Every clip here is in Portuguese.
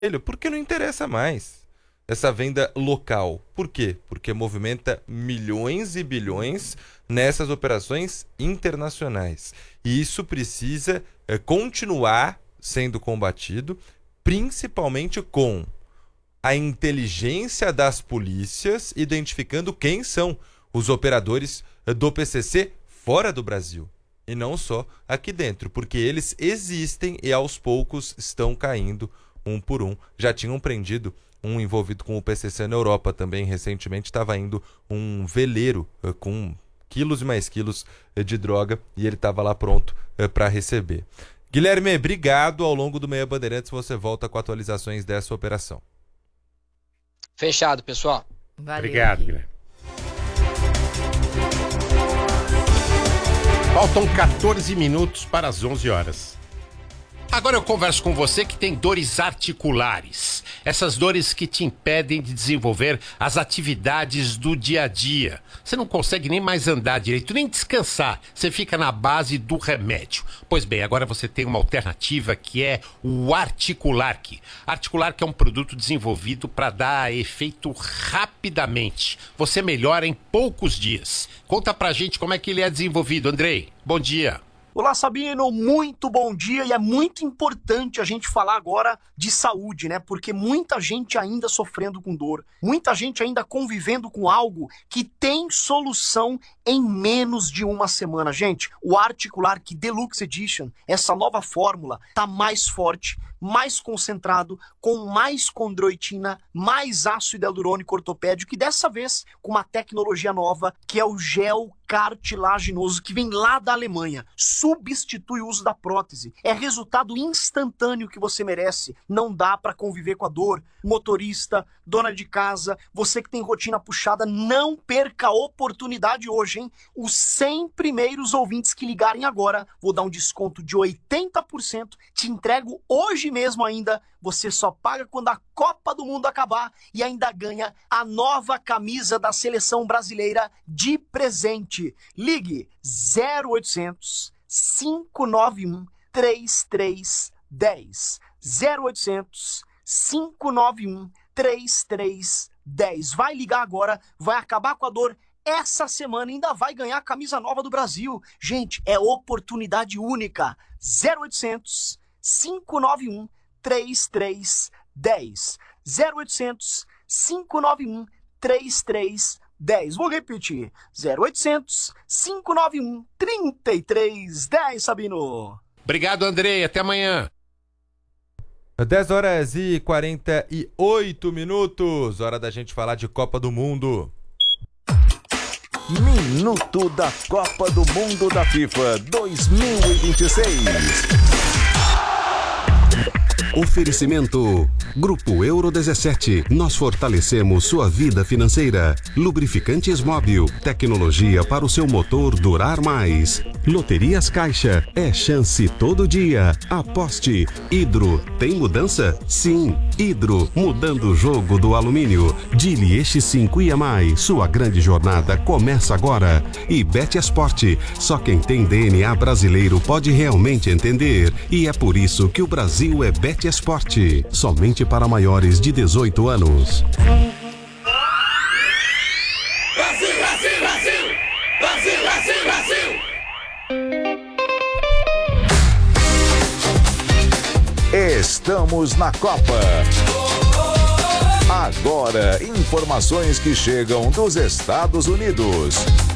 porque não interessa mais essa venda local. Por quê? Porque movimenta milhões e bilhões nessas operações internacionais. E isso precisa continuar sendo combatido, principalmente com a inteligência das polícias, identificando quem são os operadores do PCC fora do Brasil. E não só aqui dentro, porque eles existem e aos poucos estão caindo um por um. Já tinham prendido um envolvido com o PCC na Europa também. Recentemente estava indo um veleiro com quilos e mais quilos de droga e ele estava lá pronto para receber. Guilherme, obrigado. Ao longo do Meia Bandeirantes você volta com atualizações dessa operação. Fechado, pessoal. Valeu, obrigado, Guilherme. Faltam 14 minutos para as 11 horas. Agora eu converso com você que tem dores articulares. Essas dores que te impedem de desenvolver as atividades do dia a dia. Você não consegue nem mais andar direito, nem descansar. Você fica na base do remédio. Pois bem, agora você tem uma alternativa que é o Articulark. Articulark é um produto desenvolvido para dar efeito rapidamente. Você melhora em poucos dias. Conta pra gente como é que ele é desenvolvido, Andrei. Bom dia. Olá, Sabino, muito bom dia, e é muito importante a gente falar agora de saúde, né? Porque muita gente ainda sofrendo com dor, muita gente ainda convivendo com algo que tem solução em menos de uma semana. Gente, o Articulark Deluxe Edition, essa nova fórmula, tá mais forte, mais concentrado, com mais condroitina, mais ácido hialurônico ortopédico, e dessa vez com uma tecnologia nova, que é o gel cartilaginoso, que vem lá da Alemanha. Substitui o uso da prótese. É resultado instantâneo que você merece. Não dá para conviver com a dor. Motorista, dona de casa, você que tem rotina puxada, não perca a oportunidade hoje, hein? Os 100 primeiros ouvintes que ligarem agora, vou dar um desconto de 80%, te entrego hoje mesmo ainda. Você só paga quando a Copa do Mundo acabar e ainda ganha a nova camisa da seleção brasileira de presente. Ligue 0800 591 3310. 0800 591 3310. Vai ligar agora, vai acabar com a dor essa semana, ainda vai ganhar a camisa nova do Brasil. Gente, é oportunidade única. 0800 591 3310. 0800 591 3310. Vou repetir. 0800 591 3310, Sabino. Obrigado, Andrei. Até amanhã. 10 horas e 48 minutos. Hora da gente falar de Copa do Mundo. Minuto da Copa do Mundo da FIFA 2026. Oferecimento Grupo Euro 17. Nós fortalecemos sua vida financeira. Lubrificantes Móbil. Tecnologia para o seu motor durar mais. Loterias Caixa. É chance todo dia. Aposte. Hidro. Tem mudança? Sim. Hidro. Mudando o jogo do alumínio. Dili X5 IMI. Sua grande jornada começa agora. E Betesport. Só quem tem DNA brasileiro pode realmente entender. E é por isso que o Brasil é Betesport. Somente para maiores de 18 anos. Brasil, Brasil, Brasil! Brasil, Brasil, Brasil! Estamos na Copa. Agora, informações que chegam dos Estados Unidos.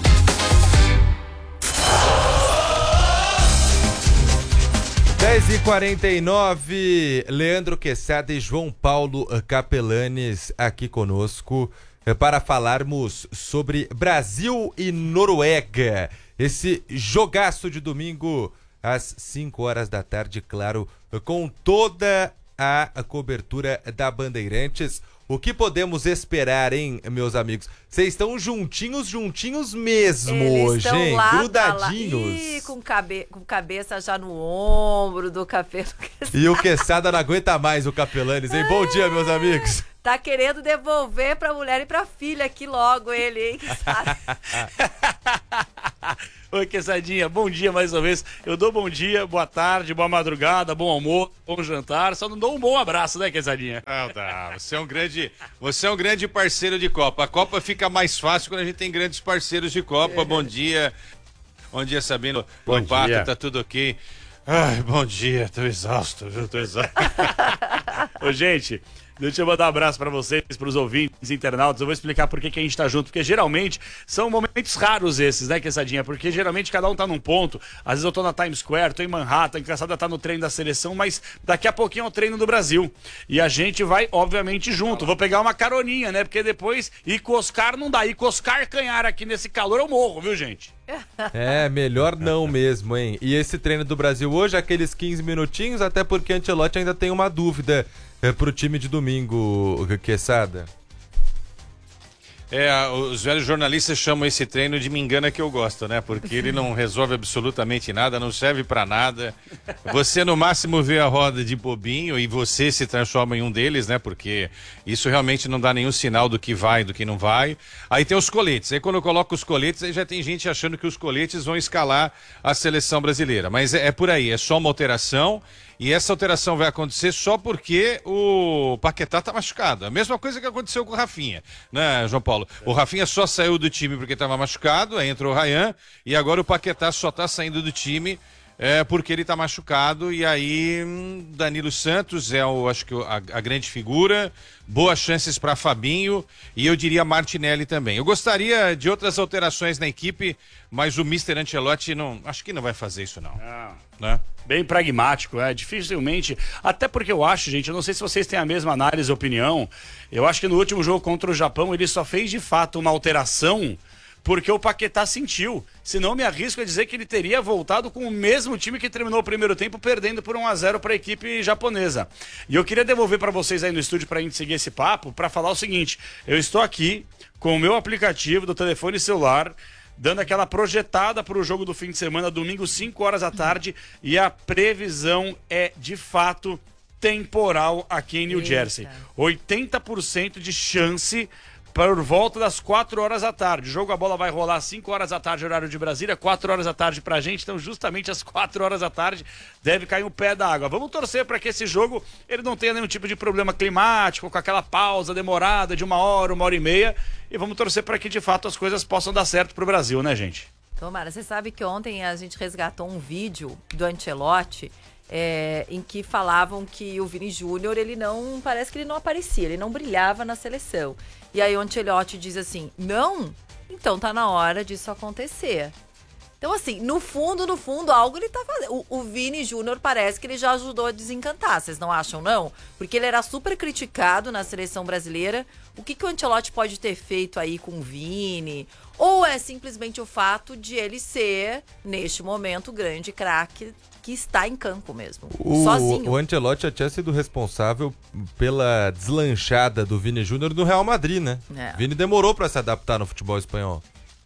E 49, Leandro Quesada e João Paulo Capelanes aqui conosco para falarmos sobre Brasil e Noruega. Esse jogaço de domingo às 5 horas da tarde, claro, com toda a cobertura da Bandeirantes. O que podemos esperar, hein, meus amigos? Vocês estão juntinhos mesmo hoje, hein? Grudadinhos. Ih, com cabeça já no ombro do cabelo. E o Quesada não aguenta mais o Capelanes, hein? Bom dia, meus amigos. Tá querendo devolver pra mulher e pra filha aqui logo ele, hein? Oi, Quesadinha, bom dia mais uma vez. Eu dou bom dia, boa tarde, boa madrugada, bom almoço, bom jantar, só não dou um bom abraço, né, Quesadinha? Ah, tá. Você é um grande parceiro de Copa. A Copa fica mais fácil quando a gente tem grandes parceiros de Copa. Bom dia. Bom dia, Sabino. Bom Pato, dia. tá tudo ok? Ai, bom dia, tô exausto, viu? Tô exausto. Ô, gente, deixa eu mandar um abraço pra vocês, pros ouvintes, internautas. Eu vou explicar por que a gente tá junto, porque geralmente são momentos raros esses, né, Quesadinha? Porque geralmente cada um tá num ponto. Às vezes eu tô na Times Square, tô em Manhattan, engraçado tá no treino da seleção, mas daqui a pouquinho é o treino do Brasil. E a gente vai, obviamente, junto. Vou pegar uma caroninha, né? Porque depois ir coscar não dá. Ir coscar canhar aqui nesse calor eu morro, viu, gente? É, melhor não mesmo, hein? E esse treino do Brasil hoje, aqueles 15 minutinhos, até porque Ancelotti ainda tem uma dúvida pro time de domingo, Quesada. Os velhos jornalistas chamam esse treino de me engana que eu gosto, né? Porque ele não resolve absolutamente nada, não serve pra nada. Você no máximo vê a roda de bobinho e você se transforma em um deles, né? Porque isso realmente não dá nenhum sinal do que vai, do que não vai. Aí tem os coletes. Aí quando eu coloco os coletes, aí já tem gente achando que os coletes vão escalar a seleção brasileira. Mas é por aí, é só uma alteração. E essa alteração vai acontecer só porque o Paquetá tá machucado. A mesma coisa que aconteceu com o Rafinha, né, João Paulo? O Rafinha só saiu do time porque estava machucado, aí entrou o Ryan, e agora o Paquetá só tá saindo do time porque ele tá machucado. E aí Danilo Santos é acho que a grande figura, boas chances para Fabinho e eu diria Martinelli também. Eu gostaria de outras alterações na equipe, mas o Mr. Ancelotti acho que não vai fazer isso não. Né? Bem pragmático, dificilmente, até porque eu acho, gente, eu não sei se vocês têm a mesma análise ou opinião, eu acho que no último jogo contra o Japão ele só fez de fato uma alteração porque o Paquetá sentiu, senão me arrisco a dizer que ele teria voltado com o mesmo time que terminou o primeiro tempo perdendo por 1-0 para a equipe japonesa. E eu queria devolver para vocês aí no estúdio para a gente seguir esse papo, para falar o seguinte, eu estou aqui com o meu aplicativo do telefone celular, dando aquela projetada para o jogo do fim de semana, domingo, 5 horas da tarde, e a previsão é, de fato, temporal aqui em New Jersey. 80% de chance por volta das 4 horas da tarde. O jogo, a bola vai rolar às 5 horas da tarde, horário de Brasília, 4 horas da tarde pra gente, então justamente às 4 horas da tarde deve cair um pé da água. Vamos torcer para que esse jogo ele não tenha nenhum tipo de problema climático, com aquela pausa demorada de 1 hora e meia, e vamos torcer para que de fato as coisas possam dar certo pro Brasil, né, gente? Tomara, você sabe que ontem a gente resgatou um vídeo do Ancelotti em que falavam que o Vini Júnior, parece que ele não aparecia, ele não brilhava na seleção. E aí o Ancelotti diz assim, não, então tá na hora disso acontecer. Então assim, no fundo, algo ele tá fazendo. O Vini Júnior parece que ele já ajudou a desencantar, vocês não acham não? Porque ele era super criticado na seleção brasileira. O que o Ancelotti pode ter feito aí com o Vini? Ou é simplesmente o fato de ele ser, neste momento, o grande craque que está em campo mesmo, sozinho. O Ancelotti já tinha sido responsável pela deslanchada do Vini Júnior no Real Madrid, né? O Vini demorou para se adaptar no futebol espanhol.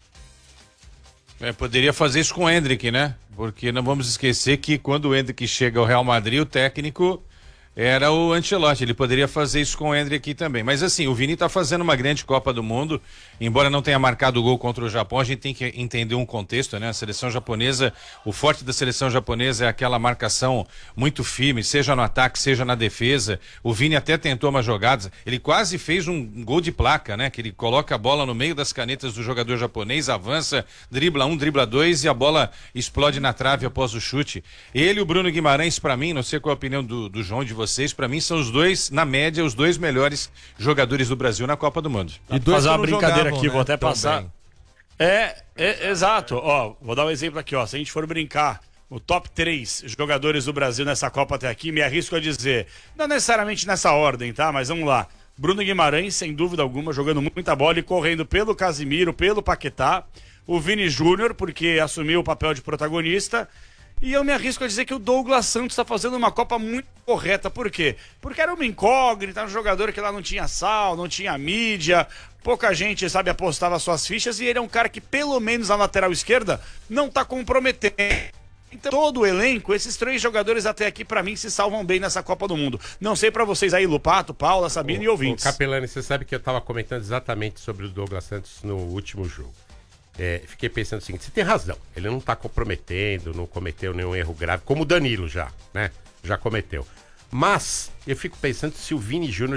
Poderia fazer isso com o Endrick, né? Porque não vamos esquecer que quando o Endrick chega ao Real Madrid, o técnico era o Ancelotti. Ele poderia fazer isso com o Endrick aqui também. Mas assim, o Vini tá fazendo uma grande Copa do Mundo. Embora não tenha marcado o gol contra o Japão, a gente tem que entender um contexto, né? A seleção japonesa, o forte da seleção japonesa é aquela marcação muito firme, seja no ataque, seja na defesa. O Vini até tentou uma jogada, ele quase fez um gol de placa, né? Que ele coloca a bola no meio das canetas do jogador japonês, avança, dribla 1, dribla 2 e a bola explode na trave após o chute. Ele e o Bruno Guimarães, pra mim, não sei qual a opinião do João, de vocês, pra mim são os dois, na média, os dois melhores jogadores do Brasil na Copa do Mundo. E dois fazer uma brincadeira aqui, né? Vou até passar. Exato. Ó, vou dar um exemplo aqui, ó. Se a gente for brincar o top 3 jogadores do Brasil nessa Copa até aqui, me arrisco a dizer, não necessariamente nessa ordem, tá? Mas vamos lá. Bruno Guimarães, sem dúvida alguma, jogando muita bola e correndo pelo Casimiro, pelo Paquetá. O Vini Júnior, porque assumiu o papel de protagonista. E eu me arrisco a dizer que o Douglas Santos está fazendo uma Copa muito correta. Por quê? Porque era uma incógnita, um jogador que lá não tinha sal, não tinha mídia, pouca gente, sabe, apostava suas fichas, e ele é um cara que, pelo menos na lateral esquerda, não está comprometendo. Então, todo o elenco, esses 3 jogadores até aqui, pra mim, se salvam bem nessa Copa do Mundo. Não sei pra vocês aí, Lupato, Paula, Sabino e ouvintes. Capelani, você sabe que eu tava comentando exatamente sobre o Douglas Santos no último jogo. Fiquei pensando o seguinte, você tem razão, ele não tá comprometendo, não cometeu nenhum erro grave, como o Danilo já, né? Já cometeu. Mas eu fico pensando se o Vini Júnior